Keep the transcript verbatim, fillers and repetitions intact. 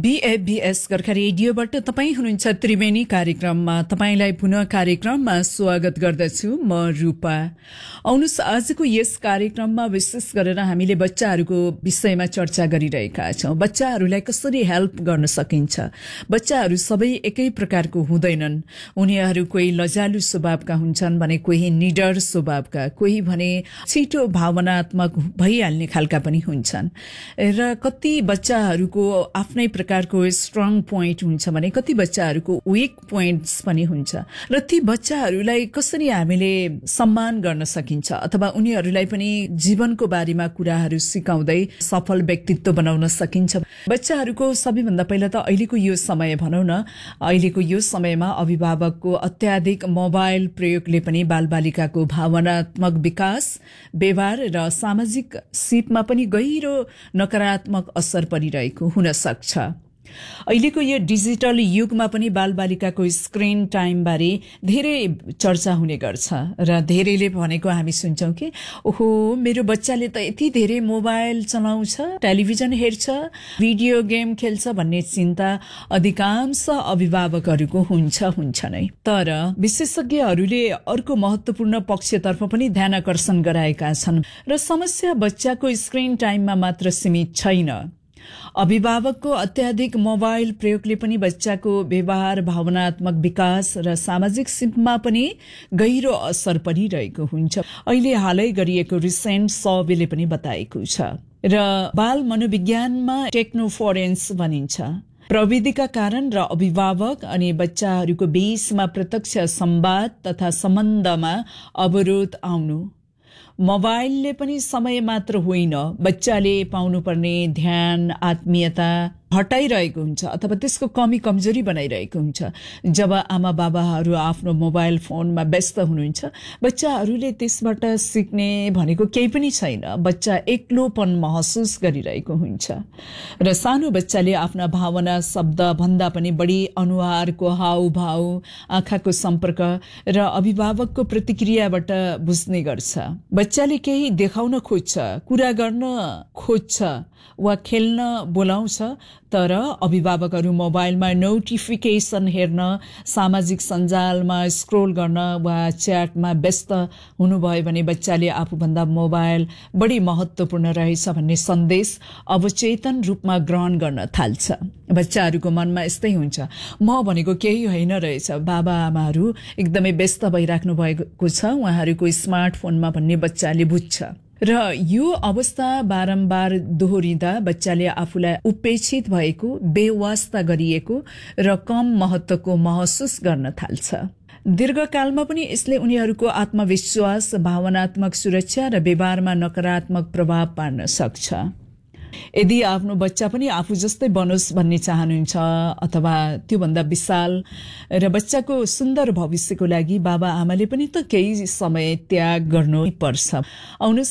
बीएबीएस गोर्खा रेडियोबाट तपाईँ हुनुहुन्छ त्रिवेणी कार्यक्रममा। तपाईँलाई पुनः कार्यक्रममा स्वागत गर्दछु म रूपा। आउनुस् आजको यस कार्यक्रममा विशेष गरेर हामीले बच्चाहरूको विषयमा चर्चा गरिरहेका छौं। बच्चाहरूलाई कसरी हेल्प गर्न सकिन्छ। बच्चाहरू सबै एकै प्रकारको हुँदैनन्। उनीहरू कोही लजालु स्वभावका हुन्छन् भने कोही निडर स्वभावका, कोही भने छिटो भावनात्मक भइहाल्ने खालका पनि हुन्छन्। र कति बच्चाहरूको आफ्नै प्रकारको स्ट्रङ पोइन्ट हुन्छ भने कति बच्चाहरूको विक पोइन्ट्स पनि हुन्छ। र ती बच्चाहरूलाई कसरी हामीले सम्मान गर्न सकिन्छ अथवा उनीहरूलाई पनि जीवनको बारेमा कुराहरू सिकाउँदै सफल व्यक्तित्व बनाउन सकिन्छ। बच्चाहरूको सबैभन्दा पहिला त अहिलेको यो समय भनौं न, अहिलेको यो समयमा अभिभावकको अत्याधिक मोबाइल प्रयोगले पनि बालबालिकाको भावनात्मक विकास, व्यवहार र सामाजिक सिपमा पनि गहिरो नकारात्मक असर परिरहेको हुन सक्छ। अहिलेको यो डिजिटल युगमा पनि बालबालिकाको स्क्रिन टाइम बारे धेरै चर्चा हुने गर्छ र धेरैले भनेको हामी सुन्छौं कि ओहो मेरो बच्चाले त यति धेरै मोबाइल चलाउँछ, टेलिभिजन हेर्छ, भिडियो गेम खेल्छ भन्ने चिन्ता अधिकांश अभिभावकहरूको हुन्छ हुन्छ नै। तर विशेषज्ञहरूले अर्को महत्वपूर्ण पक्षतर्फ पनि ध्यान आकर्षण गराएका छन् र समस्या बच्चाको स्क्रिन टाइममा मात्र सीमित छैन। अभिभावकको अत्याधिक मोबाइल प्रयोगले पनि बच्चाको व्यवहार, भावनात्मक विकास र सामाजिक सिपमा पनि गहिरो असर परिरहेको हुन्छ। अहिले हालै गरिएको रिसेन्ट सर्वेले पनि बताएको छ। र बाल मनोविज्ञानमा टेक्नोफोरेन्स भनिन्छ। प्रविधिका कारण र अभिभावक अनि बच्चाहरूको बीचमा प्रत्यक्ष संवाद तथा सम्बन्धमा अवरोध आउनु। मोबाइलले पनि समय मात्र होइन, बच्चाले पाउनुपर्ने ध्यान, आत्मीयता हटाइरहेको हुन्छ अथवा त्यसको कमी कमजोरी बनाइरहेको हुन्छ। जब आमा बाबाहरू आफ्नो मोबाइल फोनमा व्यस्त हुनुहुन्छ, बच्चाहरूले त्यसबाट सिक्ने भनेको केही पनि छैन। बच्चा एक्लोपन महसुस गरिरहेको हुन्छ र सानो बच्चाले आफ्ना भावना शब्द भन्दा पनि बढी अनुहारको हावभाव, आँखाको सम्पर्क र अभिभावकको प्रतिक्रियाबाट बुझ्ने गर्छ। बच्चाले केही देखाउन खोज्छ, कुरा गर्न खोज्छ वा खेल्न बोलाउँछ, तर अभिभावकहरू मोबाइलमा नोटिफिकेसन हेर्न, सामाजिक सञ्जालमा स्क्रोल गर्न वा च्याटमा व्यस्त हुनुभयो भने बच्चाले आफूभन्दा मोबाइल बढी महत्त्वपूर्ण रहेछ भन्ने सन्देश अवचेतन रूपमा ग्रहण गर्न थाल्छ। बच्चाहरूको मनमा यस्तै हुन्छ, म भनेको केही होइन रहेछ, बाबा आमाहरू एकदमै व्यस्त भइराख्नु भएको छ उहाँहरूको स्मार्टफोनमा भन्ने बच्चाले बुझ्छ। र यो अवस्था बारम्बार दोहोरिँदा बच्चाले आफूलाई उपेक्षित भएको, बेवास्ता गरिएको र कम महत्त्वको महसुस गर्न थाल्छ। दीर्घकालमा पनि यसले उनीहरूको आत्मविश्वास, भावनात्मक सुरक्षा र व्यवहारमा नकारात्मक प्रभाव पार्न सक्छ। यदि आफ्नो बच्चा पनि आफू जस्तै बनोस् भन्ने चाहनुहुन्छ अथवा त्योभन्दा विशाल र बच्चाको सुन्दर भविष्यको लागि बाबा आमाले पनि त केही समय त्याग गर्नु पर्छ। आउनुहोस्